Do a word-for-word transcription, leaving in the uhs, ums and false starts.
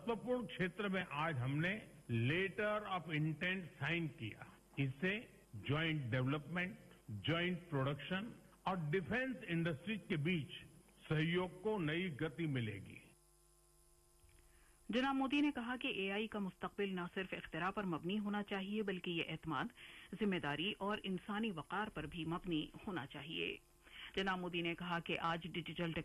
महत्वपूर्ण क्षेत्र में आज हमने लेटर ऑफ इंटेंट साइन किया। इससे ज्वाइंट डेवलपमेंट, ज्वाइंट प्रोडक्शन और डिफेंस इंडस्ट्रीज के बीच सहयोग को नई गति मिलेगी। जनाब मोदी ने कहा कि एआई का मुस्तकबिल न सिर्फ इख्तिरा पर मबनी होना चाहिए बल्कि ये एतमाद, जिम्मेदारी और इंसानी वकार पर भी मबनी होना चाहिए। जनाब मोदी ने कहा कि आज डिजिटल